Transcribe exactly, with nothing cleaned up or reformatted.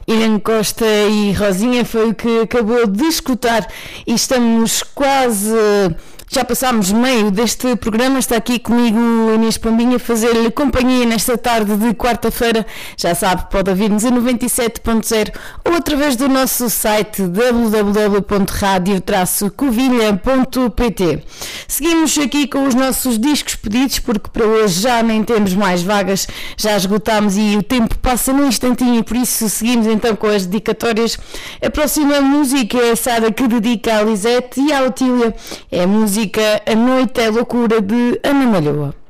Irene Costa e Rosinha foi o que acabou de escutar e estamos quase... Já passámos meio deste programa, está aqui comigo Inês Pombinha a fazer-lhe companhia nesta tarde de quarta-feira. Já sabe, pode ouvir-nos a noventa e sete ponto zero ou através do nosso site w w w ponto radio traço covilha ponto p t. Seguimos aqui com os nossos discos pedidos, porque para hoje já nem temos mais vagas, já esgotámos e o tempo passa num instantinho, e por isso seguimos então com as dedicatórias. A próxima música é a Sara, que dedica à Lisete e à Otília. É a música A Noite é Loucura, de Ana Malhoa.